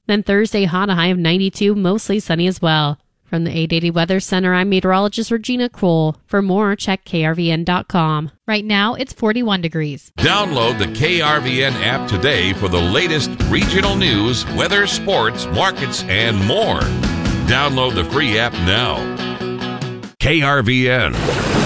Then Thursday, hot, a high of 92, mostly sunny as well. From the 880 Weather Center, I'm meteorologist Regina Kroll. For more, check krvn.com. Right now, it's 41 degrees. Download the KRVN app today for the latest regional news, weather, sports, markets, and more. Download the free app now. KRVN.